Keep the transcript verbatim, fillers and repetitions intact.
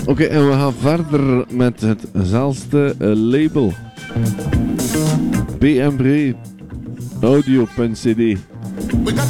Oké, okay, en we gaan verder met hetzelfde uh, label. B M B Audio punt C D.